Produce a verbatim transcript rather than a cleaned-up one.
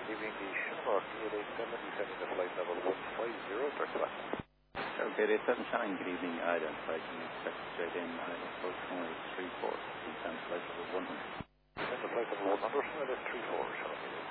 Evening, the Shamrock eight eight seven, descending to flight level one five zero, direct left. Okay, eight seven Shannon, good evening. Identification expected straight in. Island approach runway three four. Descend flight level one hundred. Descend to flight level one hundred, runway three four, Shamrock.